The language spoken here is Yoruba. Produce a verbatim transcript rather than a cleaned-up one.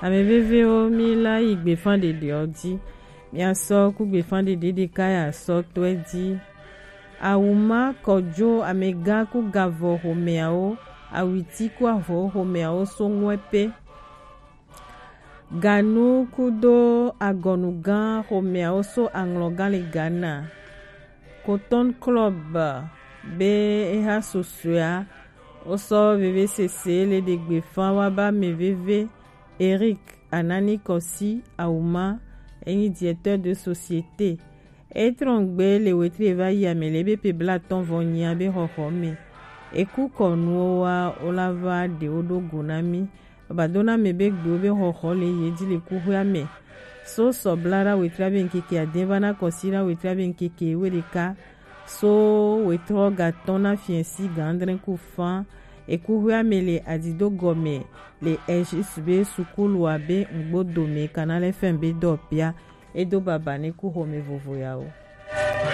ameveve o mi la igbe fan dede odi mi aso ku gbe fan dede de kaya so to edi awuma kojo amega ku gavo homeao awiti ku avo homeao so nwepe ganu kudo agonugan homeao so anglogan le Ghana Cotton Club be eha sosua oso veve sese le de gbe fan waba meveve Eric Anani Kosi Aouma eni directeur de société etrongbe le wetri va yamele be pe blaton vonya be hohome eku konuwa olava de odo gonami badona mebe gbe be hohole yedi le kuhame so so blara wetri be nkeke adevana kosira wetri be nkeke wereka so wetro gatona fiensi gandren kufan ekuhame le adido gome le ejisbe sukulu abe ngbodome kanale fembe dopia edo baba ne ku home vovo yao.